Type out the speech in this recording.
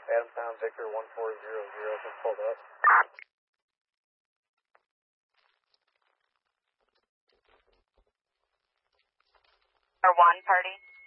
Adamstown, Victor 1400, just pulled up. Or one party.